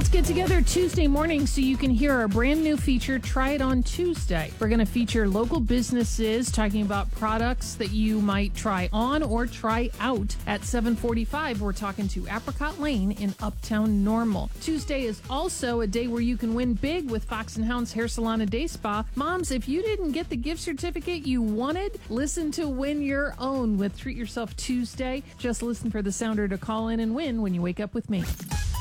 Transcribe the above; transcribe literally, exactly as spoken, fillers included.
Let's get together Tuesday morning so you can hear our brand new feature, Try It On Tuesday. We're going to feature local businesses talking about products that you might try on or try out. At seven forty-five, we're talking to Apricot Lane in Uptown Normal. Tuesday is also a day where you can win big with Fox and Hound's Hair Salon and Day Spa. Moms, if you didn't get the gift certificate you wanted, listen to Win Your Own with Treat Yourself Tuesday. Just listen for the sounder to call in and win when you wake up with me.